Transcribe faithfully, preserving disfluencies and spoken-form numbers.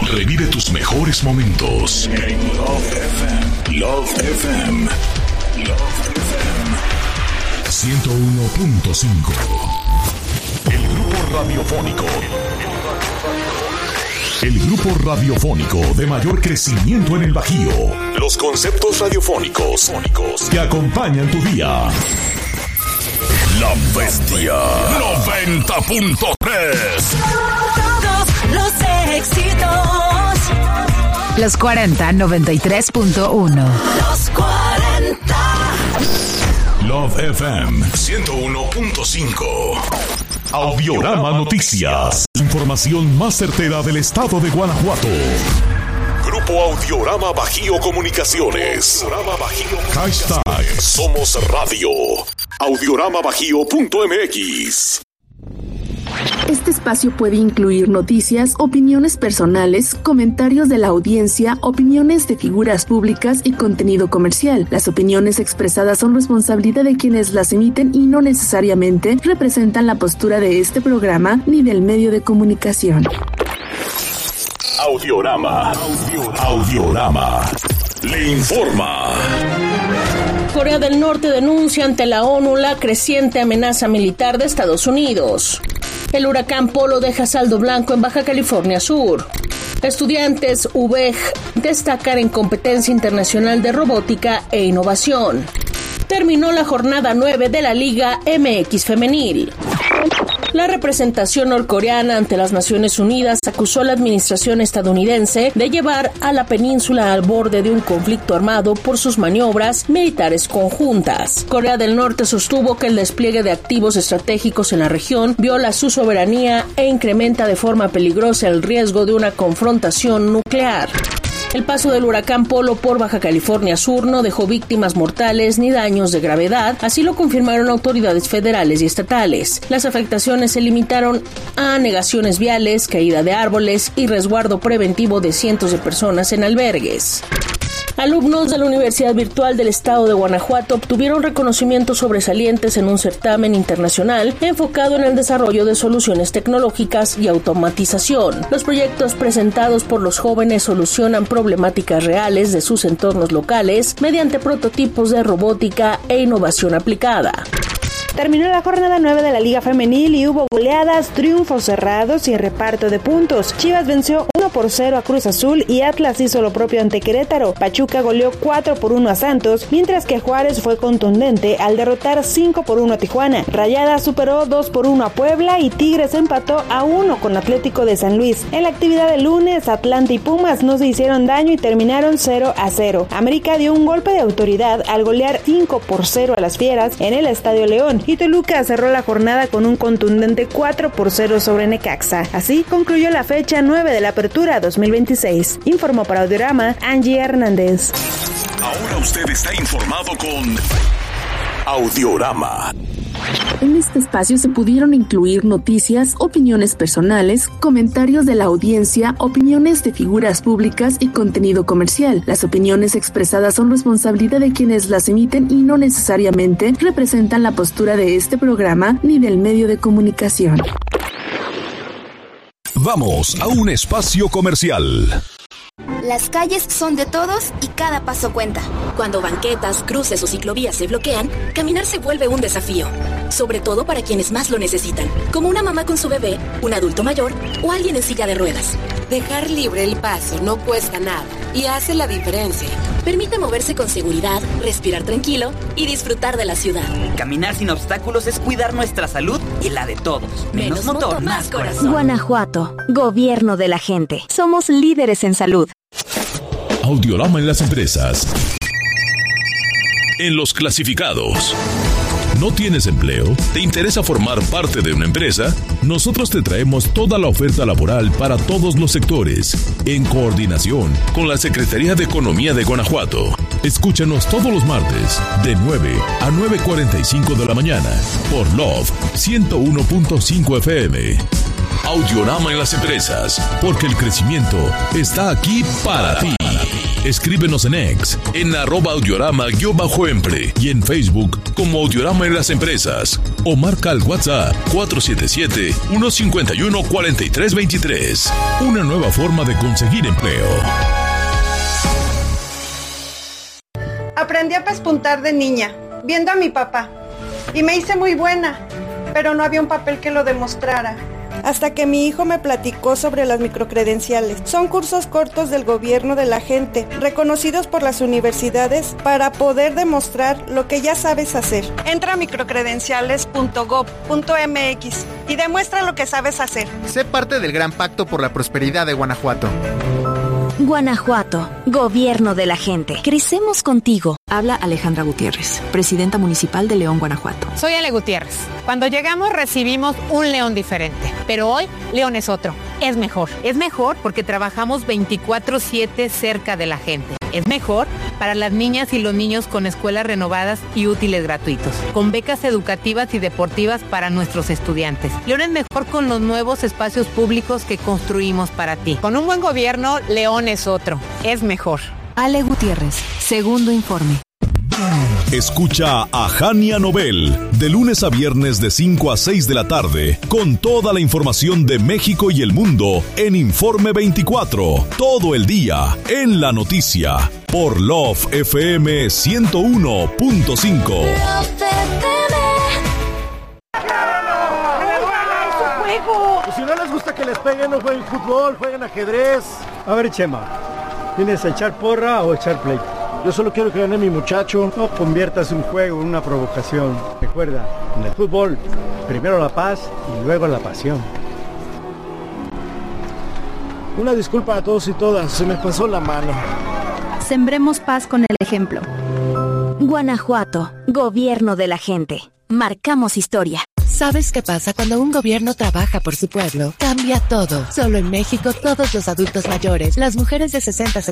Revive tus mejores momentos en Love F M. Love F M. Love F M. ciento uno punto cinco. El grupo radiofónico. El grupo radiofónico de mayor crecimiento en el Bajío. Los conceptos radiofónicos que acompañan tu día. La Bestia noventa punto tres. Todos los éxitos. Los cuarenta, noventa y tres punto uno. Los cuarenta. Love F M ciento uno punto cinco. Audiorama Noticias. Información más certera del estado de Guanajuato. Grupo Audiorama Bajío Comunicaciones. Audiorama Bajío. Hashtag Somos Radio. audiorama bajío punto m x. Este espacio puede incluir noticias, opiniones personales, comentarios de la audiencia, opiniones de figuras públicas y contenido comercial. Las opiniones expresadas son responsabilidad de quienes las emiten y no necesariamente representan la postura de este programa ni del medio de comunicación. Audiorama. Audiorama. Le informa. Corea del Norte denuncia ante la ONU la creciente amenaza militar de Estados Unidos. El huracán Polo deja saldo blanco en Baja California Sur. Estudiantes U B E G destacar en competencia internacional de robótica e innovación. Terminó la jornada nueve de la Liga M X Femenil. La representación norcoreana ante las Naciones Unidas acusó a la administración estadounidense de llevar a la península al borde de un conflicto armado por sus maniobras militares conjuntas. Corea del Norte sostuvo que el despliegue de activos estratégicos en la región viola su soberanía e incrementa de forma peligrosa el riesgo de una confrontación nuclear. El paso del huracán Polo por Baja California Sur no dejó víctimas mortales ni daños de gravedad, así lo confirmaron autoridades federales y estatales. Las afectaciones se limitaron a anegaciones viales, caída de árboles y resguardo preventivo de cientos de personas en albergues. Alumnos de la Universidad Virtual del Estado de Guanajuato obtuvieron reconocimientos sobresalientes en un certamen internacional enfocado en el desarrollo de soluciones tecnológicas y automatización. Los proyectos presentados por los jóvenes solucionan problemáticas reales de sus entornos locales mediante prototipos de robótica e innovación aplicada. Terminó la jornada nueve de la Liga Femenil y hubo goleadas, triunfos cerrados y reparto de puntos. Chivas venció uno por cero a Cruz Azul y Atlas hizo lo propio ante Querétaro. Pachuca goleó cuatro por uno a Santos, mientras que Juárez fue contundente al derrotar cinco por uno a Tijuana. Rayadas superó dos por uno a Puebla y Tigres empató a uno con Atlético de San Luis. En la actividad de lunes, Atlante y Pumas no se hicieron daño y terminaron cero a cero. América dio un golpe de autoridad al golear cinco por cero a las Fieras en el Estadio León. Y Toluca cerró la jornada con un contundente cuatro por cero sobre Necaxa. Así concluyó la fecha nueve de la Apertura dos mil veintiséis. Informó para Audiorama Angie Hernández. Ahora usted está informado con Audiorama. En este espacio se pudieron incluir noticias, opiniones personales, comentarios de la audiencia, opiniones de figuras públicas y contenido comercial. Las opiniones expresadas son responsabilidad de quienes las emiten y no necesariamente representan la postura de este programa ni del medio de comunicación. Vamos a un espacio comercial. Las calles son de todos y cada paso cuenta. Cuando banquetas, cruces o ciclovías se bloquean, caminar se vuelve un desafío. Sobre todo para quienes más lo necesitan, como una mamá con su bebé, un adulto mayor o alguien en silla de ruedas. Dejar libre el paso no cuesta nada y hace la diferencia. Permite moverse con seguridad, respirar tranquilo y disfrutar de la ciudad. Caminar sin obstáculos es cuidar nuestra salud y la de todos. Menos, Menos motor, motor, más corazón. Guanajuato, gobierno de la gente. Somos líderes en salud. Audiorama en las empresas. En los clasificados. ¿No tienes empleo? ¿Te interesa formar parte de una empresa? Nosotros te traemos toda la oferta laboral para todos los sectores, en coordinación con la Secretaría de Economía de Guanajuato. Escúchanos todos los martes, de nueve a nueve cuarenta y cinco de la mañana, por Love ciento uno punto cinco F M. Audiorama en las empresas, porque el crecimiento está aquí para ti. Escríbenos en X, en arroba audiorama-empre y en Facebook como Audiorama en las empresas. o marca al WhatsApp cuatro siete siete, uno cinco uno, cuatro tres dos tres. Una nueva forma de conseguir empleo. Aprendí a pespuntar de niña, viendo a mi papá, y me hice muy buena, pero no había un papel que lo demostrara. Hasta que mi hijo me platicó sobre las microcredenciales. Son cursos cortos del gobierno de la gente, reconocidos por las universidades para poder demostrar lo que ya sabes hacer. Entra a microcredenciales punto gob punto mx y demuestra lo que sabes hacer. Sé parte del Gran Pacto por la Prosperidad de Guanajuato. Guanajuato, gobierno de la gente. Crecemos contigo. Habla Alejandra Gutiérrez, presidenta municipal de León, Guanajuato. Soy Ale Gutiérrez. Cuando llegamos recibimos un León diferente, pero hoy León es otro. Es mejor. Es mejor porque trabajamos veinticuatro siete cerca de la gente. Es mejor para las niñas y los niños con escuelas renovadas y útiles gratuitos, con becas educativas y deportivas para nuestros estudiantes. León es mejor con los nuevos espacios públicos que construimos para ti. Con un buen gobierno, León es otro. Es mejor. Ale Gutiérrez, segundo informe. Escucha a Jania Nobel de lunes a viernes de cinco a seis de la tarde con toda la información de México y el mundo en Informe veinticuatro, todo el día en la noticia por Love F M ciento uno punto cinco. Y si no les gusta que les peguen, no jueguen fútbol, jueguen ajedrez. A ver, Chema, ¿vienes a echar porra o echar play? Yo solo quiero que gane mi muchacho. No conviertas un juego en una provocación. Recuerda, en el fútbol, primero la paz y luego la pasión. Una disculpa a todos y todas, se me pasó la mano. Sembremos paz con el ejemplo. Guanajuato, gobierno de la gente. Marcamos historia. ¿Sabes qué pasa cuando un gobierno trabaja por su pueblo? Cambia todo. Solo en México, todos los adultos mayores, las mujeres de sesenta a